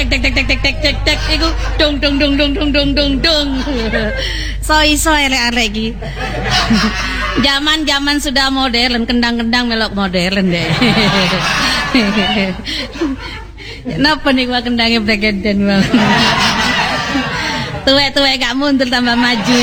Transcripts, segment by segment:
tek tek tek tek tek tek tek tek iku dong dong dong dong dong dong dong dong. So iso elek-elek iki. Zaman sudah modern, kendang-kendang melok modern deh. Napa nih gua kendangnya breakdance bang? Tuwek-tuwek gak mundur tambah maju.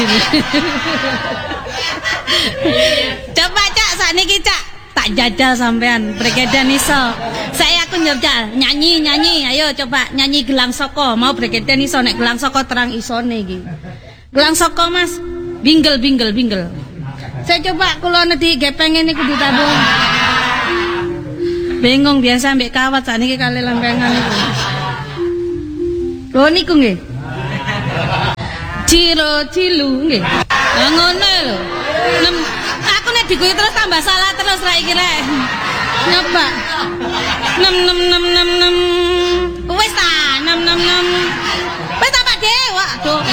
Coba Cak, sakniki Cak, tak jajal sampean breakdance iso. Saya aku njajal nyanyi, ayo coba nyanyi Gelang Soko. Mau breakdance iso nek Gelang Soko terang isone iki. Gelang Soko Mas, binggel. Saya coba kula nedhi gepeng niku ditabung. Bengong biasa ambek kawat sakniki kali lempengan niku. Lho niku nggih. Cilu nggih. Lah ngono lho. Aku nek dikuyi terus tambah salah terus ra iki rek. Nyoba. 6 wis ta 6. Wis ta Pak De. Waduh.